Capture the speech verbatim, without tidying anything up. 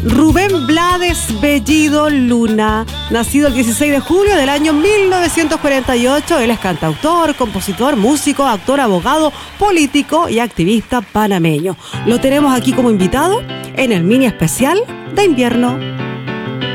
Rubén Blades Bellido Luna, nacido el dieciséis de julio del año mil novecientos cuarenta y ocho, él es cantautor, compositor, músico, actor, abogado, político y activista panameño. Lo tenemos aquí como invitado en el mini especial de invierno.